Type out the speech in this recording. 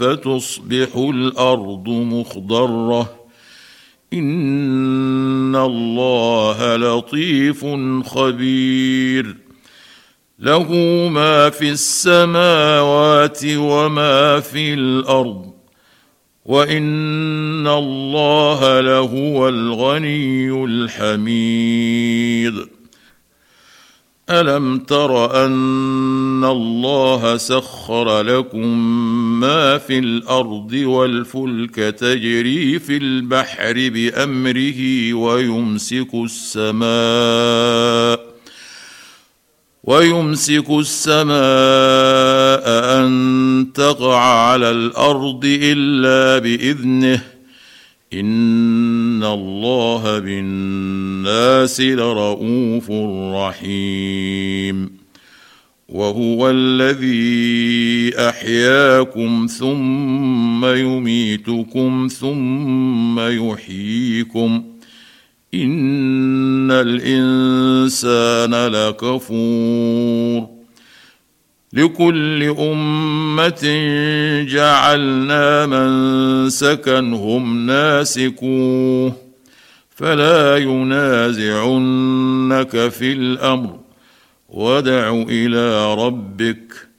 فتصبح الارض مخضره ان الله لطيف خبير له ما في السماوات وما في الارض وان الله لهو الغني الحميد الم تر ان الله سخر لكم ما في الارض والفلك تجري في البحر بامره ويمسك السماء ان تقع على الارض الا باذنه ان الله بالناس لرءوف رحيم وهو الذي احياكم ثم يميتكم ثم يحييكم ان الانسان لكفور لكل امه جعلنا منسكا هم ناسكوه فلا ينازعنك في الامر وادع الى ربك